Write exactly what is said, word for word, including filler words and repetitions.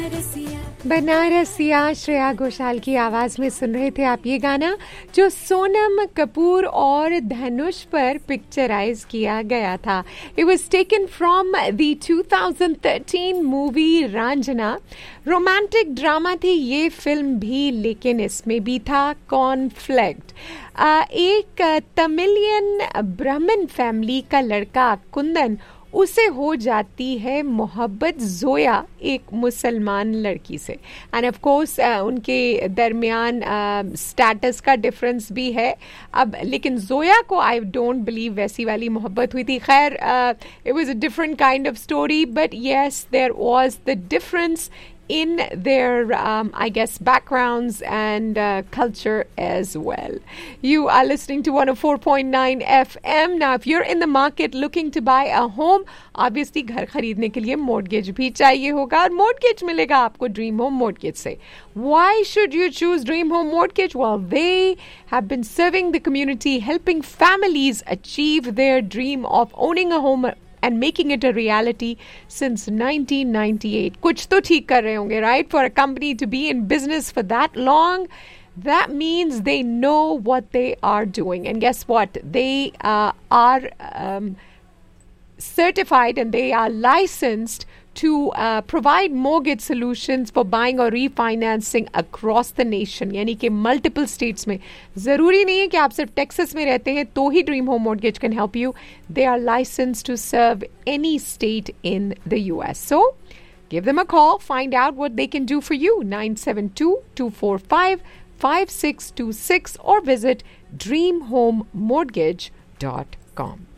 बनारसिया श्रेया घोषाल की आवाज में सुन रहे थे आप ये गाना, जो सोनम कपूर और धनुष पर पिक्चराइज किया गया था. It was taken from the two thousand thirteen movie Raanjhanaa. Romantic drama थी ये फिल्म भी, लेकिन इसमें भी था कॉन्फ्लिक्ट. एक तमिलियन ब्राह्मण फैमिली का लड़का कुंदन, उसे हो जाती है मोहब्बत जोया एक मुसलमान लड़की से. एंड ऑफ कोर्स उनके दरमियान स्टेटस का डिफरेंस भी है अब, लेकिन जोया को आई डोंट बिलीव वैसी वाली मोहब्बत हुई थी. खैर, it was a different kind of story, but yes there was the difference in their, um, I guess, backgrounds and uh, culture as well. You are listening to one oh four point nine F M. Now, if you're in the market looking to buy a home, obviously घर खरीदने के लिए mortgage भी चाहिए होगा, और mortgage मिलेगा आपको Dream Home Mortgage से. Why should you choose Dream Home Mortgage? Well, they have been serving the community, helping families achieve their dream of owning a home and making it a reality since nineteen ninety-eight. कुछ तो ठीक कर रहे होंगे, right? For a company to be in business for that long, that means they know what they are doing. And guess what? They uh, are um, certified and they are licensed to uh, provide mortgage solutions for buying or refinancing across the nation. यानी कि multiple states में. ज़रूरी नहीं है कि आप सिर्फ Texas में रहते हैं तो ही Dream Home Mortgage can help you. They are licensed to serve any state in the U S. So, give them a call. Find out what they can do for you. nine seven two, two four five, five six two six or visit dream home mortgage dot com.